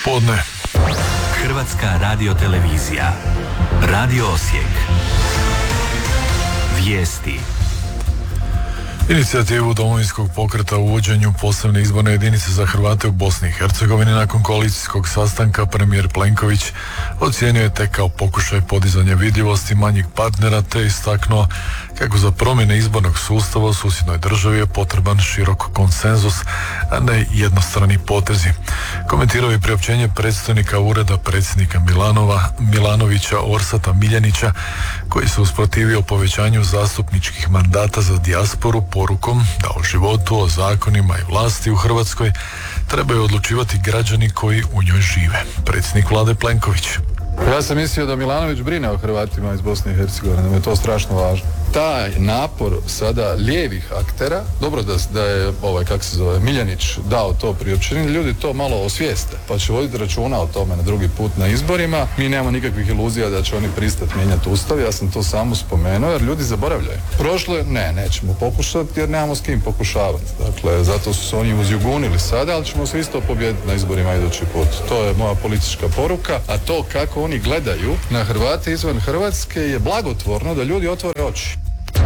Podne. Hrvatska radiotelevizija. Radio Osijek. Vijesti. Inicijativu Domovinskog pokreta o uvođenju posebne izborne jedinice za Hrvate u Bosni i Hercegovini nakon koalicijskog sastanka premijer Plenković ocijenio je tek kao pokušaj podizanja vidljivosti manjih partnera te istaknuo kako za promjene izbornog sustava u susjednoj državi je potreban širok konsenzus, a ne jednostrani potezi. Komentirao je priopćenje predstojnika ureda predsjednika Milanovića Orsata Miljenića koji se usprotivio povećanju zastupničkih mandata za dijasporu porukom da o životu, o zakonima i vlasti u Hrvatskoj trebaju odlučivati građani koji u njoj žive. Predsjednik vlade Plenković. Ja sam mislio da Milanović brine o Hrvatima iz Bosne i Hercegovine, da mu je to strašno važno. Taj napor sada lijevih aktera, dobro da je Miljanić dao to priopćenje, ljudi to malo osvijeste, pa će voditi računa o tome na drugi put na izborima. Mi nemamo nikakvih iluzija da će oni pristati mijenjati ustav, ja sam to samo spomenuo jer ljudi zaboravljaju. Prošlo je, nećemo pokušati jer nemamo s kim pokušavati. Dakle, zato su se oni uzjugunili sada, ali ćemo se isto pobijediti na izborima idući put. To je moja politička poruka, a to kako oni gledaju na Hrvate izvan Hrvatske je blagotvorno da ljudi otvore oči.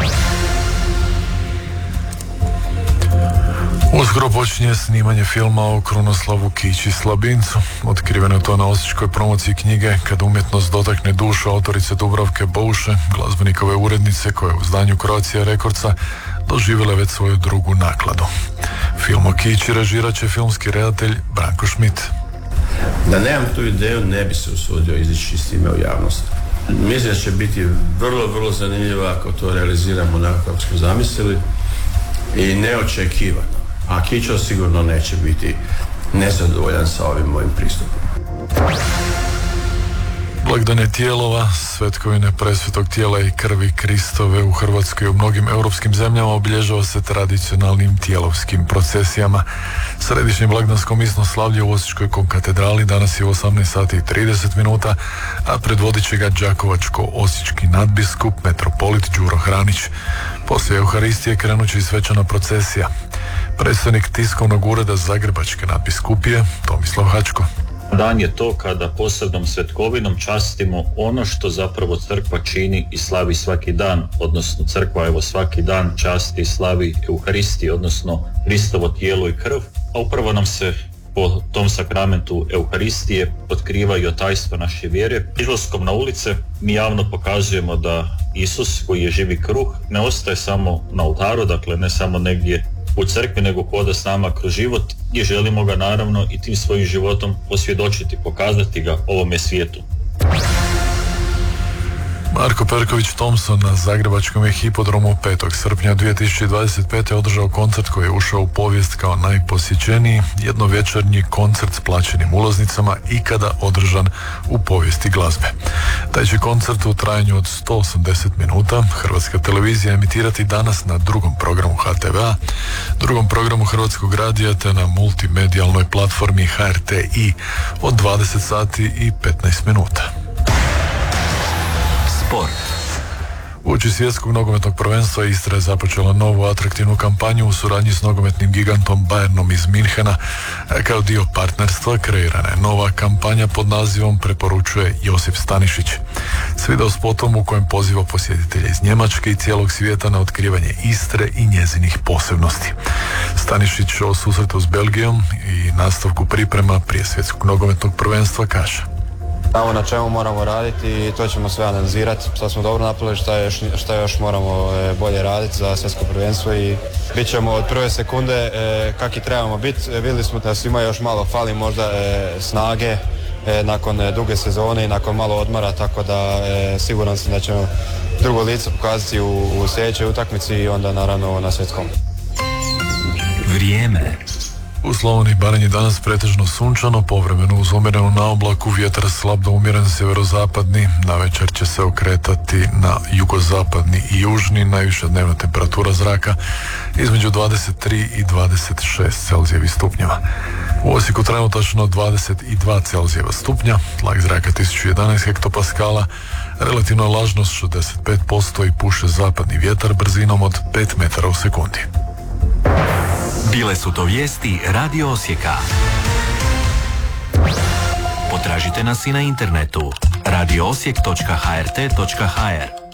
Uskoro počinje snimanje filma o Krunoslavu Kići Slabincu. Otkriveno je to na osječkoj promociji knjige Kad umjetnost dotakne dušu autorice Dubravke Bouše, glazbenikove urednice koja je u izdanju Croatia Recordsa doživjela već svoju drugu nakladu. Film o Kići režirat će filmski redatelj Branko Schmidt. Da nemam tu ideju, ne bi se usudio izići s time u javnost. Mislim da će biti vrlo, vrlo zanimljivo ako to realiziramo onako kako smo zamislili i neočekivano. A Kićo sigurno neće biti nezadovoljan sa ovim mojim pristupom. Blagdane tijelova, svetkovine presvetog tijela i krvi Kristove u Hrvatskoj i u mnogim europskim zemljama obilježava se tradicionalnim tijelovskim procesijama. Središnje blagdansko misno slavlje u Osječkoj katedrali danas je u 18:30, a predvodit će ga đakovačko-osječki nadbiskup, metropolit Đuro Hranić. Poslije Euharistije krenut će i svečana procesija. Predstavnik tiskovnog ureda Zagrebačke nadbiskupije Tomislav Hačko. Dan je to kada posebnom svetkovinom častimo ono što zapravo crkva čini i slavi svaki dan, odnosno crkva svaki dan časti i slavi Euharistiju, odnosno Kristovo tijelo i krv, a upravo nam se po tom sakramentu Euharistije otkrivaju tajstva naše vjere. Izlaskom na ulice mi javno pokazujemo da Isus, koji je živi kruh, ne ostaje samo na oltaru, dakle ne samo negdje u crkvi, nego hoda s nama kroz život i želimo ga naravno i tim svojim životom posvjedočiti, pokazati ga ovome svijetu. Marko Perković Thompson na zagrebačkom je hipodromu 5. srpnja 2025. održao koncert koji je ušao u povijest kao najposjećeniji jednovečernji koncert s plaćenim ulaznicama ikada održan u povijesti glazbe. Taj će koncert u trajanju od 180 minuta Hrvatska televizija emitirati danas na drugom programu HTV-a, drugom programu Hrvatskog radija te na multimedijalnoj platformi HRT-i od 20 sati i 15 minuta. Sport. Uoči svjetskog nogometnog prvenstva Istra je započela novu atraktivnu kampanju u suradnji s nogometnim gigantom Bayernom iz Minhena, a kao dio partnerstva kreirana je nova kampanja pod nazivom Preporučuje Josip Stanišić. S video spotom u kojem poziva posjetitelje iz Njemačke i cijelog svijeta na otkrivanje Istre i njezinih posebnosti. Stanišić o susretu s Belgijom i nastavku priprema prije svjetskog nogometnog prvenstva kaže: Znamo na čemu moramo raditi i to ćemo sve analizirati. Sad smo dobro napravili, šta još moramo bolje raditi za svjetsko prvenstvo i bit ćemo od prve sekunde kakvi trebamo biti. Vidjeli smo da svima još malo fali možda snage nakon duge sezone i nakon malo odmora, tako da siguran sam da ćemo drugo lice pokazati u sljedećoj utakmici i onda naravno na svjetskom. Vrijeme. U Slavoniji i Baranji danas pretežno sunčano, povremeno uz umjerenu naoblaku, vjetar slab do umjeren sjeverozapadni, navečer će se okretati na jugozapadni i južni, najviša dnevna temperatura zraka između 23 i 26 Celzijevih stupnjeva. U Osijeku trenutačno 22 Celzijeva stupnja, tlak zraka 1011 hektopaskala, relativna vlažnost 65% i puše zapadni vjetar brzinom od 5 metara u sekundi. Bile su to vijesti Radio Osijeka. Tražite nas i na internetu radioosijek.hrt.hr.